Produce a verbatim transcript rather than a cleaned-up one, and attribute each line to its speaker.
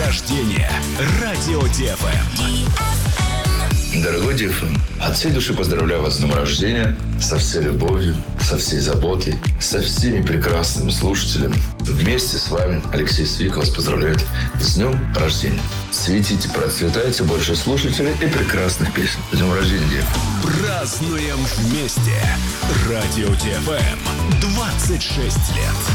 Speaker 1: рождения. Радио ДФМ.
Speaker 2: Дорогой ДФМ, от всей души поздравляю вас с днем рождения, со всей любовью, со всей заботой, со всеми прекрасными слушателями. Вместе с вами Алексей Свик вас поздравляет с днем рождения. Светите, процветайте, больше слушателей и прекрасных песен. С днем рождения, ДФМ.
Speaker 1: Празднуем вместе. Радио ДФМ. двадцать шесть лет.